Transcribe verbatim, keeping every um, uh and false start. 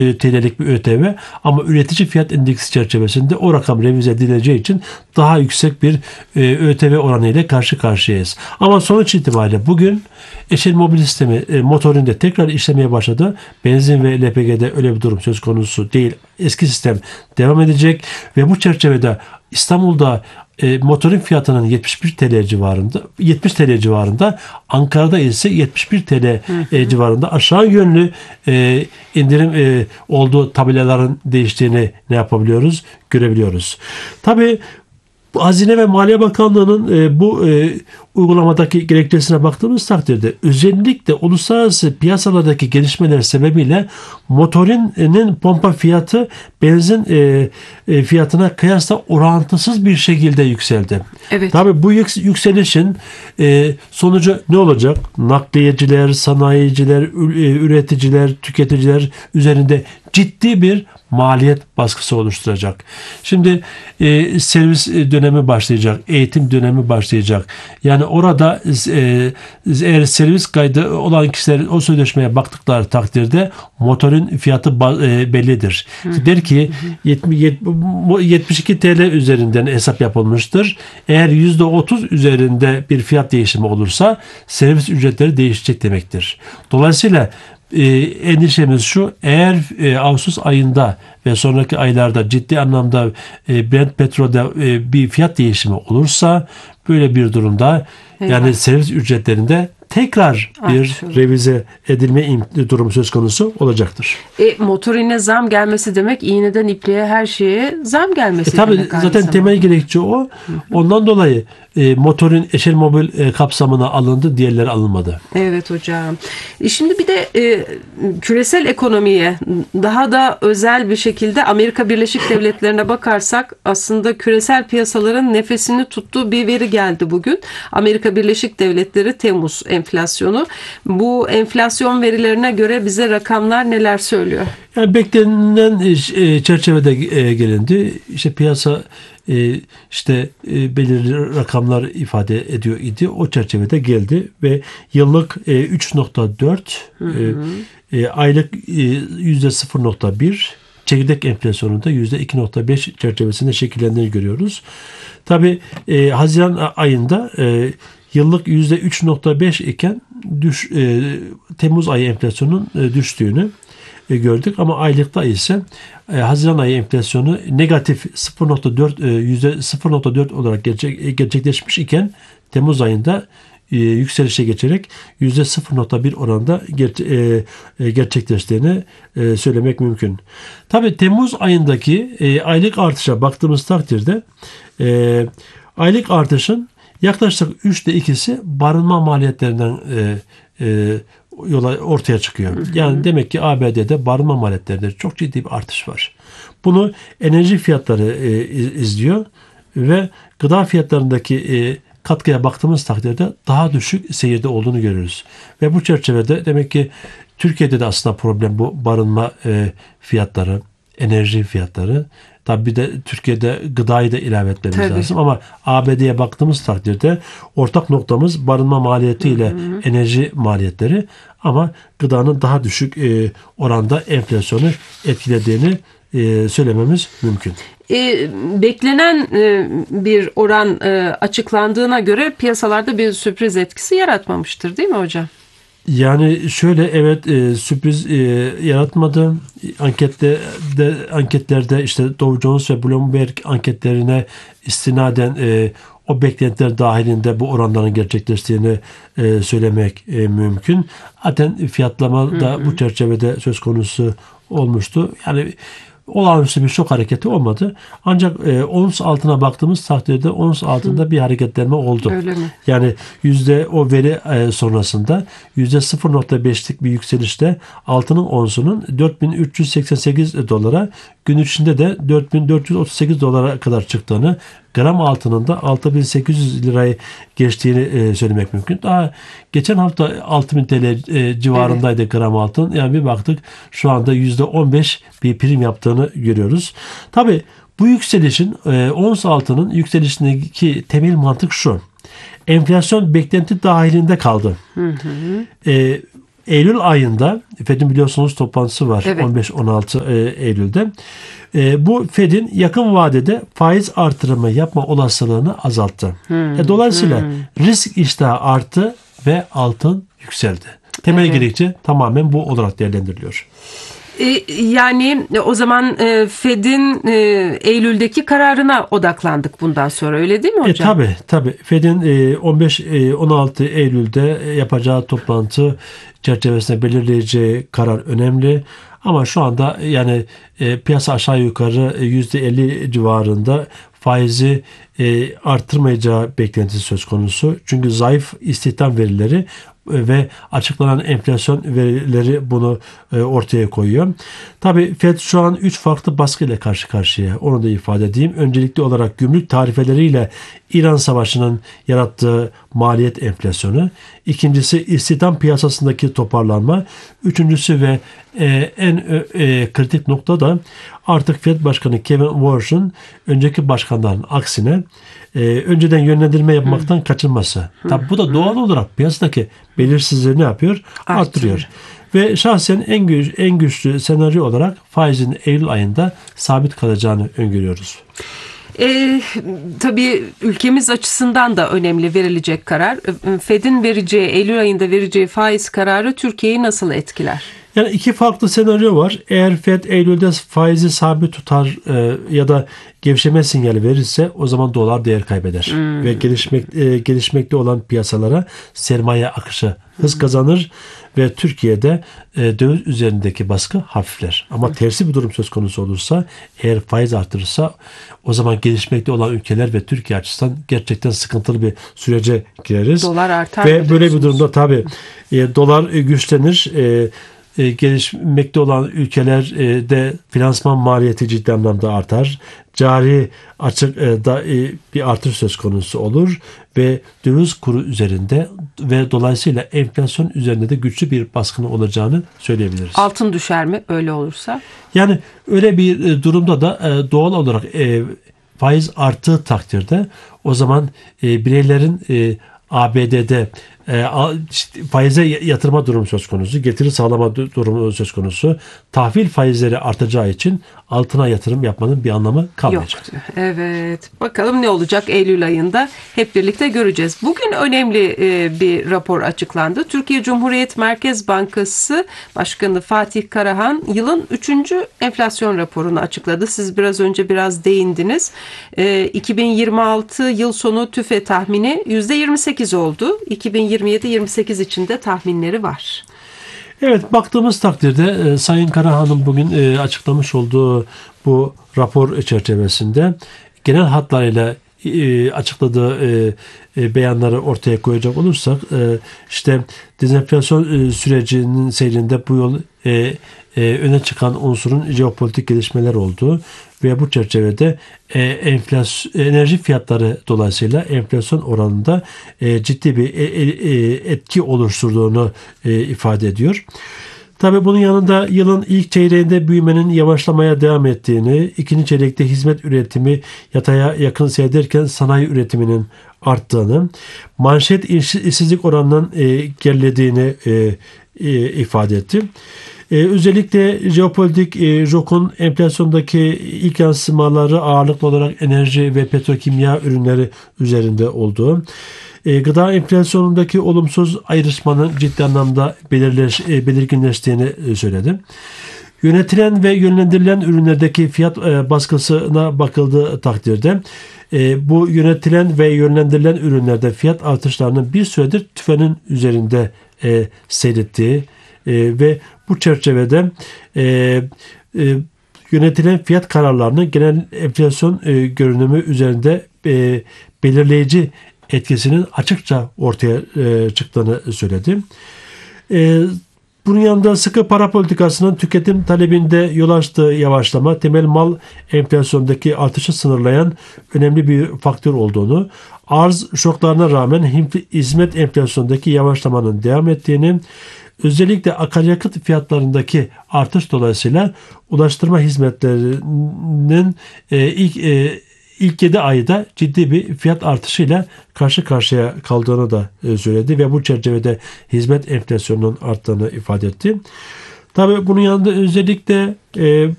T L'lik bir ÖTV ama üretici fiyat endeksi çerçevesinde o rakam revize edileceği için daha yüksek bir ÖTV oranı ile karşı karşıyayız. Ama sonuç itibariyle bugün Eşel Mobil Sistemi motorinde tekrar işlemeye başladı. Benzin ve L P G'de öyle bir durum söz konusu değil. Eski sistem devam edecek ve bu çerçevede İstanbul'da e, motorun fiyatının yetmiş bir T L civarında, yetmiş T L civarında, Ankara'da ise yetmiş bir T L e, civarında aşağı yönlü e, indirim e, olduğu tabelaların değiştiğini ne yapabiliyoruz? Görebiliyoruz. Tabii Hazine ve Maliye Bakanlığı'nın e, bu e, uygulamadaki gerekçesine baktığımız takdirde özellikle uluslararası piyasalardaki gelişmeler sebebiyle motorinin pompa fiyatı benzin e, e, fiyatına kıyasla orantısız bir şekilde yükseldi. Evet. Tabii bu yükselişin e, sonucu ne olacak? Nakliyeciler, sanayiciler, üreticiler, tüketiciler üzerinde ciddi bir maliyet baskısı oluşturacak. Şimdi e, servis dönemi başlayacak, eğitim dönemi başlayacak. Yani orada e, eğer servis kaydı olan kişiler o sözleşmeye baktıkları takdirde motorun fiyatı e, bellidir. Hı. Der ki yetmiş iki T L üzerinden hesap yapılmıştır. Eğer yüzde otuz üzerinde bir fiyat değişimi olursa servis ücretleri değişecek demektir. Dolayısıyla E, endişemiz şu, eğer e, Ağustos ayında ve sonraki aylarda ciddi anlamda e, Brent petrolde e, bir fiyat değişimi olursa böyle bir durumda evet. yani servis ücretlerinde tekrar bir Artıyor. revize edilme durumu söz konusu olacaktır. E, motorine zam gelmesi demek iğneden ipliğe her şeye zam gelmesi e, tabii demek. Zaten temel gerekçe o. Hı hı. Ondan dolayı e, motorun Eşel Mobil e, kapsamına alındı, diğerleri alınmadı. Evet hocam. E, şimdi bir de e, küresel ekonomiye daha da özel bir şekilde Amerika Birleşik Devletleri'ne bakarsak aslında küresel piyasaların nefesini tuttuğu bir veri geldi bugün. Amerika Birleşik Devletleri Temmuz enflasyonu. Bu enflasyon verilerine göre bize rakamlar neler söylüyor? Yani beklenen e, çerçevede e, gelindi. İşte piyasa e, işte e, belirli rakamlar ifade ediyor idi. O çerçevede geldi ve yıllık e, üç nokta dört, e, e, aylık e, yüzde sıfır nokta bir, çekirdek enflasyonunda yüzde iki nokta beş çerçevesinde şekillendiğini görüyoruz. Tabii e, Haziran ayında e, yıllık yüzde üç nokta beş iken düş, e, Temmuz ayı enflasyonun e, düştüğünü e, gördük ama aylıkta ise e, Haziran ayı enflasyonu negatif sıfır nokta dört e, yüzde sıfır nokta dört olarak gerçek, gerçekleşmiş iken Temmuz ayında e, yükselişe geçerek yüzde sıfır nokta bir oranda ger, e, e, gerçekleştiğini e, söylemek mümkün. Tabii Temmuz ayındaki e, aylık artışa baktığımız takdirde e, aylık artışın yaklaşık üçte ikisi barınma maliyetlerinden e, e, yola ortaya çıkıyor. Hı hı. Yani demek ki A B D'de barınma maliyetlerinde çok ciddi bir artış var. Bunu enerji fiyatları e, izliyor ve gıda fiyatlarındaki e, katkıya baktığımız takdirde daha düşük seyirde olduğunu görüyoruz. Ve bu çerçevede demek ki Türkiye'de de aslında problem bu barınma e, fiyatları, enerji fiyatları. Tabii bir de Türkiye'de gıdayı da ilave etmemiz Tabii. lazım ama A B D'ye baktığımız takdirde ortak noktamız barınma maliyeti ile hı hı. enerji maliyetleri ama gıdanın daha düşük e, oranda enflasyonu etkilediğini e, söylememiz mümkün. E, beklenen e, bir oran e, açıklandığına göre piyasalarda bir sürpriz etkisi yaratmamıştır değil mi hocam? Yani şöyle evet e, sürpriz e, yaratmadı. Ankette de, anketlerde işte Dow Jones ve Bloomberg anketlerine istinaden e, o beklentiler dahilinde bu oranların gerçekleştiğini e, söylemek e, mümkün. Zaten fiyatlama da hı hı. bu çerçevede söz konusu olmuştu. Yani olağanüstü bir şok hareketi olmadı. Ancak e, ons altına baktığımız takdirde ons altında Hı. bir hareketlenme oldu. Öyle mi? Yani yüzde o veri e, sonrasında yüzde sıfır nokta beşlik bir yükselişte altının onsunun dört bin üç yüz seksen sekiz dolara, gün içinde de dört bin dört yüz otuz sekiz dolara kadar çıktığını, gram altının da altı bin sekiz yüz lirayı geçtiğini e, söylemek mümkün. Daha geçen hafta altı bin T L e, civarındaydı evet. gram altın. Yani bir baktık şu anda yüzde on beş bir prim yaptığını görüyoruz. Tabii bu yükselişin e, ons altının yükselişindeki temel mantık şu. Enflasyon beklenti dahilinde kaldı. Hı hı. E, Eylül ayında Fed'in biliyorsunuz toplantısı var, Evet. on beş on altı Eylül'de. E, bu Fed'in yakın vadede faiz artırımı yapma olasılığını azalttı. Hmm, E, dolayısıyla hmm. risk iştahı arttı ve altın yükseldi. Temel Evet. gerekçe tamamen bu olarak değerlendiriliyor. E, yani o zaman e, Fed'in e, Eylül'deki kararına odaklandık bundan sonra, öyle değil mi E, hocam? tabii tabii. Fed'in e, on beş on altı Eylül'de yapacağı toplantı çerçevesinde belirleyeceği karar önemli. Ama şu anda yani e, piyasa aşağı yukarı yüzde elli civarında faizi e, arttırmayacağı beklentisi söz konusu. Çünkü zayıf istihdam verileri ve açıklanan enflasyon verileri bunu e, ortaya koyuyor. Tabii Fed şu an üç farklı baskıyla karşı karşıya. Onu da ifade edeyim. Öncelikli olarak gümrük tarifeleriyle İran Savaşı'nın yarattığı maliyet enflasyonu. İkincisi istihdam piyasasındaki toparlanma. Üçüncüsü ve e, en e, kritik nokta da artık Fed Başkanı Kevin Warsh'un önceki başkanların aksine e, önceden yönlendirme yapmaktan Hı. kaçınması. Tabii bu da doğal olarak piyasadaki belirsizliği ne yapıyor? Artıyor. Arttırıyor. Ve şahsen en güç, en güçlü senaryo olarak faizin Eylül ayında sabit kalacağını öngörüyoruz. E, tabii ülkemiz açısından da önemli verilecek karar. Fed'in vereceği, Eylül ayında vereceği faiz kararı Türkiye'yi nasıl etkiler? Yani iki farklı senaryo var. Eğer Fed Eylül'de faizi sabit tutar e, ya da gevşeme sinyali verirse o zaman dolar değer kaybeder. Hmm. Ve gelişmek, e, gelişmekte olan piyasalara sermaye akışı hız kazanır ve Türkiye'de e, döviz üzerindeki baskı hafifler. Ama hmm. tersi bir durum söz konusu olursa, eğer faiz artırırsa o zaman gelişmekte olan ülkeler ve Türkiye açısından gerçekten sıkıntılı bir sürece gireriz. Dolar artar. Ve böyle bir durumda tabii e, dolar güçlenir. E, E, gelişmekte olan ülkelerde finansman maliyeti ciddi anlamda artar. Cari açık e, da, e, bir artış söz konusu olur ve döviz kuru üzerinde ve dolayısıyla enflasyon üzerinde de güçlü bir baskının olacağını söyleyebiliriz. Altın düşer mi öyle olursa? Yani öyle bir e, durumda da e, doğal olarak e, faiz arttığı takdirde o zaman e, bireylerin e, A B D'de e, işte faize yatırma durumu söz konusu, getiri sağlama durumu söz konusu. Tahvil faizleri artacağı için altına yatırım yapmanın bir anlamı kalmayacak. Yok. Evet. Bakalım ne olacak Eylül ayında, hep birlikte göreceğiz. Bugün önemli e, bir rapor açıklandı. Türkiye Cumhuriyet Merkez Bankası Başkanı Fatih Karahan yılın üçüncü enflasyon raporunu açıkladı. Siz biraz önce biraz değindiniz. E, iki bin yirmi altı yıl sonu TÜFE tahmini yüzde yirmi sekiz oldu. iki bin yirmi yedi yirmi sekiz için de tahminleri var. Evet, baktığımız takdirde e, Sayın Karahan'ın bugün e, açıklamış olduğu bu rapor çerçevesinde genel hatlarıyla e, açıkladığı e, e, beyanları ortaya koyacak olursak e, işte dezenflasyon e, sürecinin seyrinde bu yol e, e, öne çıkan unsurun jeopolitik gelişmeler olduğu ve bu çerçevede e, enflasyon, enerji fiyatları dolayısıyla enflasyon oranında e, ciddi bir e, e, etki oluşturduğunu e, ifade ediyor. Tabii bunun yanında yılın ilk çeyreğinde büyümenin yavaşlamaya devam ettiğini, ikinci çeyrekte hizmet üretimi yataya yakın seyrederken sanayi üretiminin arttığını, manşet işsizlik oranının e, gerilediğini e, e, ifade etti. Ee, özellikle jeopolitik e, şokun enflasyondaki ilk yansımaları ağırlıklı olarak enerji ve petrokimya ürünleri üzerinde olduğu, e, gıda enflasyonundaki olumsuz ayrışmanın ciddi anlamda belirleş, e, belirginleştiğini e, söyledi. Yönetilen ve yönlendirilen ürünlerdeki fiyat e, baskısına bakıldığı takdirde e, bu yönetilen ve yönlendirilen ürünlerde fiyat artışlarının bir süredir TÜFE'nin üzerinde e, seyrettiği e, ve bu çerçevede e, e, yönetilen fiyat kararlarının genel enflasyon e, görünümü üzerinde e, belirleyici etkisinin açıkça ortaya e, çıktığını söyledi. E, bunun yanında sıkı para politikasının tüketim talebinde yol açtığı yavaşlama, temel mal enflasyondaki artışı sınırlayan önemli bir faktör olduğunu, arz şoklarına rağmen hizmet enflasyondaki yavaşlamanın devam ettiğini, özellikle akaryakıt fiyatlarındaki artış dolayısıyla ulaştırma hizmetlerinin e, ilk e, ilk yedi ayda ciddi bir fiyat artışıyla karşı karşıya kaldığını da e, söyledi ve bu çerçevede hizmet enflasyonunun arttığını ifade etti. Tabii bunun yanında özellikle e,